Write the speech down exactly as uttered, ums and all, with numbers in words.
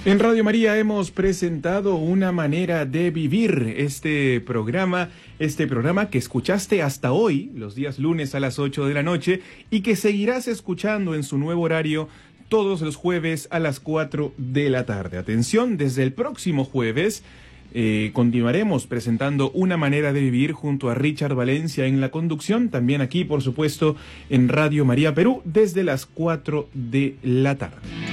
En Radio María hemos presentado Una manera de vivir, este programa, este programa que escuchaste hasta hoy, los días lunes a las ocho de la noche, y que seguirás escuchando en su nuevo horario todos los jueves a las cuatro de la tarde. Atención, desde el próximo jueves eh, continuaremos presentando Una manera de vivir junto a Richard Valencia en la conducción, también aquí, por supuesto, en Radio María Perú, desde las cuatro de la tarde.